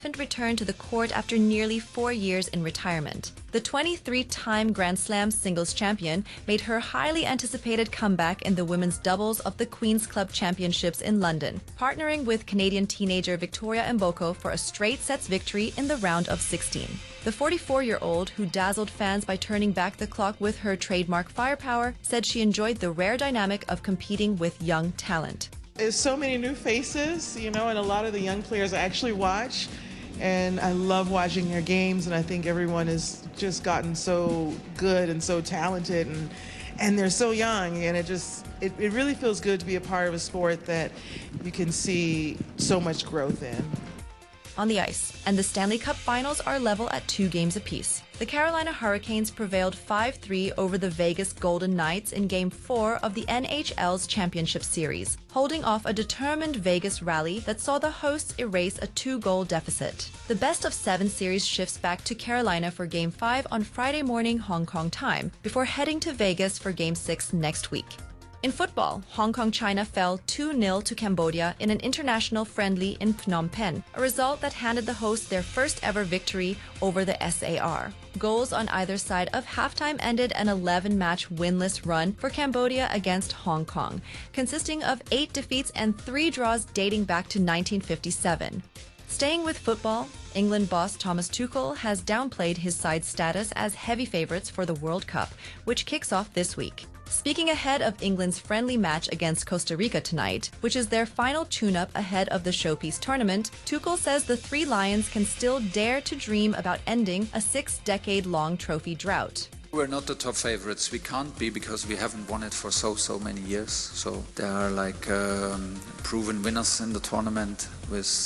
returned to the court after nearly 4 years in retirement. The 23-time Grand Slam singles champion made her highly anticipated comeback in the women's doubles of the Queen's Club Championships in London, partnering with Canadian teenager Victoria Mboko for a straight sets victory in the round of 16. The 44-year-old, who dazzled fans by turning back the clock with her trademark firepower, said she enjoyed the rare dynamic of competing with young talent. There's so many new faces, and a lot of the young players I actually watch. And I love watching their games, and I think everyone has just gotten so good and so talented, and they're so young, and it really feels good to be a part of a sport that you can see so much growth in. On the ice, and the Stanley Cup Finals are level at 2 games apiece. The Carolina Hurricanes prevailed 5-3 over the Vegas Golden Knights in Game 4 of the NHL's Championship Series, holding off a determined Vegas rally that saw the hosts erase a 2-goal deficit. The best-of-7 series shifts back to Carolina for Game 5 on Friday morning Hong Kong time, before heading to Vegas for Game 6 next week. In football, Hong Kong-China fell 2-0 to Cambodia in an international friendly in Phnom Penh, a result that handed the hosts their first-ever victory over the SAR. Goals on either side of halftime ended an 11-match winless run for Cambodia against Hong Kong, consisting of 8 defeats and 3 draws dating back to 1957. Staying with football, England boss Thomas Tuchel has downplayed his side's status as heavy favourites for the World Cup, which kicks off this week. Speaking ahead of England's friendly match against Costa Rica tonight, which is their final tune-up ahead of the Showpiece tournament, Tuchel says the Three Lions can still dare to dream about ending a 6-decade-long trophy drought. We're not the top favorites. We can't be because we haven't won it for so many years. So there are proven winners in the tournament with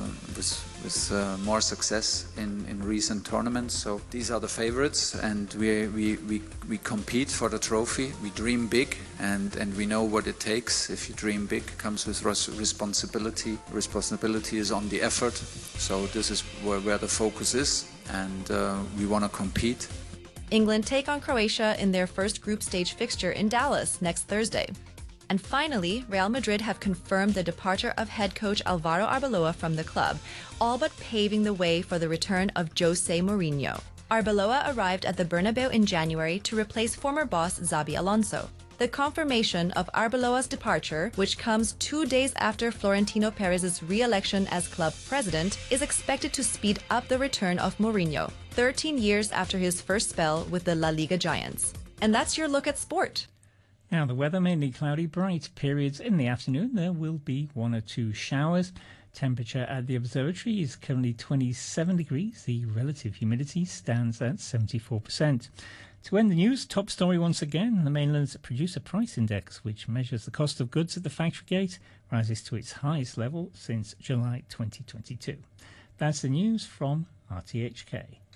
more success in recent tournaments. So these are the favorites, and we compete for the trophy. We dream big, and we know what it takes. If you dream big, it comes with responsibility. Responsibility is on the effort. So this is where the focus is, and we want to compete. England take on Croatia in their first group stage fixture in Dallas next Thursday. And finally, Real Madrid have confirmed the departure of head coach Alvaro Arbeloa from the club, all but paving the way for the return of Jose Mourinho. Arbeloa arrived at the Bernabeu in January to replace former boss Xabi Alonso. The confirmation of Arbeloa's departure, which comes 2 days after Florentino Perez's re-election as club president, is expected to speed up the return of Mourinho, 13 years after his first spell with the La Liga Giants. And that's your look at sport. Now, the weather mainly cloudy, bright periods in the afternoon. There will be 1 or 2 showers. Temperature at the observatory is currently 27 degrees. The relative humidity stands at 74%. To end the news, top story once again, the mainland's producer price index, which measures the cost of goods at the factory gate, rises to its highest level since July 2022. That's the news from RTHK.